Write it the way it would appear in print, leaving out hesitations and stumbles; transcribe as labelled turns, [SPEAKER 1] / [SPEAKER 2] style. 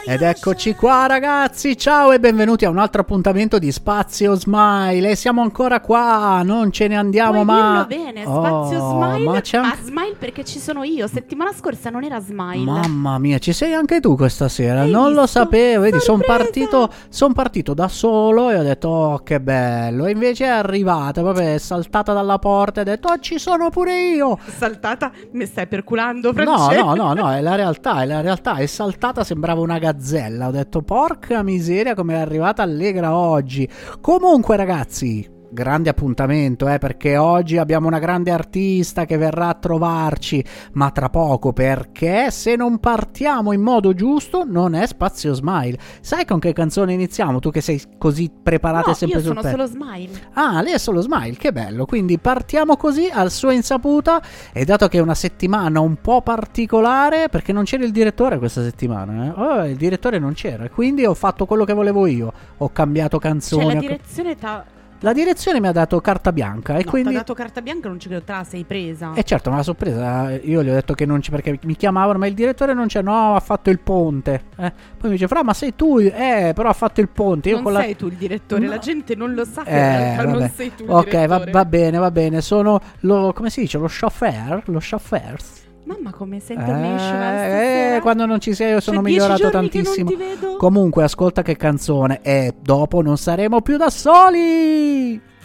[SPEAKER 1] Ed eccoci qua ragazzi, ciao e benvenuti a un altro appuntamento di Spazio Smile. E siamo ancora qua, non ce ne andiamo
[SPEAKER 2] mai. Puoi dirlo bene, Spazio Smile,
[SPEAKER 1] ma c'è
[SPEAKER 2] Smile perché ci sono io. Settimana scorsa non era Smile.
[SPEAKER 1] Mamma mia, ci sei anche tu questa sera.
[SPEAKER 2] Hai
[SPEAKER 1] non
[SPEAKER 2] visto?
[SPEAKER 1] Lo sapevo, vedi, sono
[SPEAKER 2] Sorpresa!
[SPEAKER 1] partito da solo e ho detto oh che bello. E invece è arrivata, proprio è saltata dalla porta e ha detto oh ci sono pure io.
[SPEAKER 2] Saltata, mi stai perculando,
[SPEAKER 1] No,
[SPEAKER 2] Francesco?
[SPEAKER 1] no, è la realtà, è saltata, sembrava una gazzella. Ho detto porca miseria come è arrivata allegra oggi. Comunque ragazzi, grande appuntamento, perché oggi abbiamo una grande artista che verrà a trovarci, ma tra poco, perché se non partiamo in modo giusto non è Spazio Smile. Sai con che canzone iniziamo? Tu che sei così preparata
[SPEAKER 2] No,
[SPEAKER 1] sempre
[SPEAKER 2] io
[SPEAKER 1] sul
[SPEAKER 2] sono
[SPEAKER 1] pezzo.
[SPEAKER 2] solo Smile.
[SPEAKER 1] Ah, lei è solo Smile, che bello. Quindi partiamo così al sua insaputa. E dato che è una settimana un po' particolare, perché non c'era il direttore questa settimana, il direttore non c'era, quindi ho fatto quello che volevo io. Ho cambiato canzoni.
[SPEAKER 2] Cioè la direzione
[SPEAKER 1] La direzione mi ha dato carta bianca e
[SPEAKER 2] no,
[SPEAKER 1] quindi
[SPEAKER 2] ti ha dato carta bianca, non ci credo, te la sei presa.
[SPEAKER 1] certo, ma la sorpresa, io gli ho detto che non c'è perché mi chiamavano, ma il direttore non c'è, no, ha fatto il ponte. Poi mi dice, Fra, ma sei tu? Però ha fatto il ponte. Io
[SPEAKER 2] non
[SPEAKER 1] con
[SPEAKER 2] sei tu il direttore,
[SPEAKER 1] No.
[SPEAKER 2] la gente non lo sa che in realtà
[SPEAKER 1] Vabbè.
[SPEAKER 2] non sei tu il
[SPEAKER 1] Ok,
[SPEAKER 2] direttore.
[SPEAKER 1] va bene, sono come si dice, lo chauffeur,
[SPEAKER 2] Mamma come sei international stasera.
[SPEAKER 1] quando non ci sei io sono
[SPEAKER 2] C'è 10
[SPEAKER 1] migliorato
[SPEAKER 2] giorni
[SPEAKER 1] tantissimo.
[SPEAKER 2] che non ti vedo.
[SPEAKER 1] Comunque ascolta che canzone e dopo non saremo più da soli.